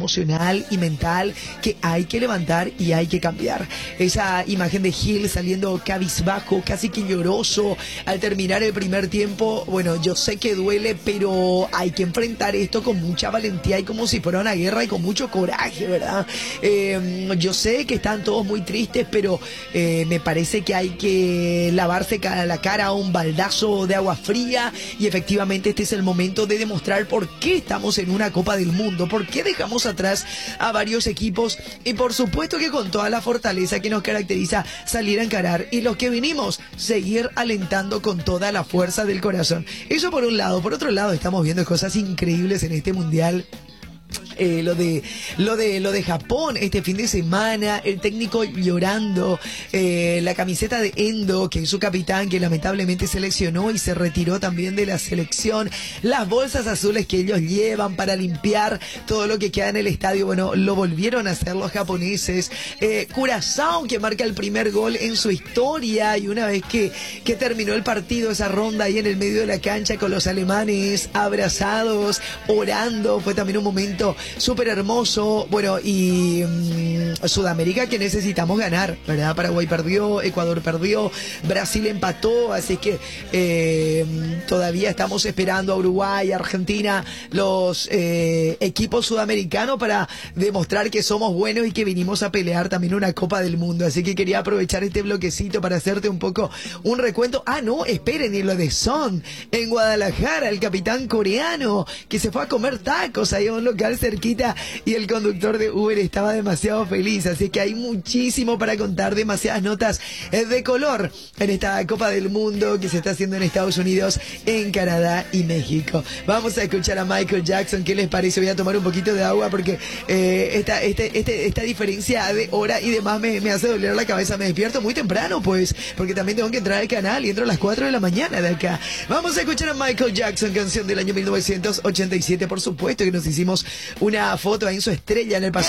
emocional y mental que hay que levantar y hay que cambiar. Esa imagen de Gil saliendo cabizbajo, casi que lloroso al terminar el primer tiempo, bueno, yo sé que duele, pero hay que enfrentar esto con mucha valentía y como si fuera una guerra y con mucho coraje, ¿verdad? Yo sé que están todos muy tristes, pero me parece que hay que lavarse la cara a un baldazo de agua fría y efectivamente este es el momento de demostrar por qué estamos en una Copa del Mundo, por qué dejamos atrás a varios equipos y por supuesto que con toda la fortaleza que nos caracteriza salir a encarar y los que vinimos seguir alentando con toda la fuerza del corazón. Eso por un lado. Por otro lado, estamos viendo cosas increíbles en este mundial. Lo de Japón este fin de semana, el técnico llorando, la camiseta de Endo, que es su capitán, que lamentablemente se lesionó y se retiró también de la selección, las bolsas azules que ellos llevan para limpiar todo lo que queda en el estadio, bueno, lo volvieron a hacer los japoneses. Curazao, que marca el primer gol en su historia, y una vez que terminó el partido, esa ronda ahí en el medio de la cancha con los alemanes abrazados, orando, fue también un momento súper hermoso. Bueno, y Sudamérica, que necesitamos ganar, ¿verdad? Paraguay perdió, Ecuador perdió, Brasil empató, así que todavía estamos esperando a Uruguay, Argentina, los equipos sudamericanos para demostrar que somos buenos y que vinimos a pelear también una Copa del Mundo. Así que quería aprovechar este bloquecito para hacerte un poco un recuento. Ah, no, esperen, y lo de Son en Guadalajara, el capitán coreano que se fue a comer tacos ahí a un local cerquita y el conductor de Uber estaba demasiado feliz, así que hay muchísimo para contar, demasiadas notas de color en esta Copa del Mundo que se está haciendo en Estados Unidos, en Canadá y México. Vamos a escuchar a Michael Jackson. ¿Qué les parece? Voy a tomar un poquito de agua porque esta diferencia de hora y demás me hace doler la cabeza. Me despierto muy temprano, pues, porque también tengo que entrar al canal y entro a las 4 de la mañana de acá. Vamos a escuchar a Michael Jackson, canción del año 1987, por supuesto que nos hicimos una foto ahí en su estrella en el pasado.